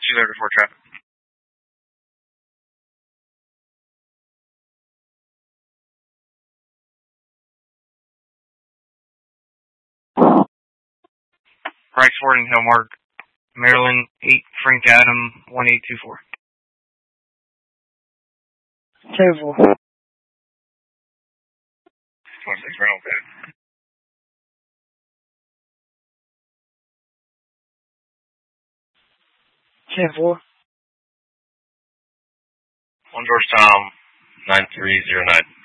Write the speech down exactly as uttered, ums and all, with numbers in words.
two there before traffic. Bryce Ford and Hillmark, Maryland, eight Frank Adam, one eight two four. Two four. twenty-six Reynolds, okay. Ten four. One George Tom, nine three zero nine.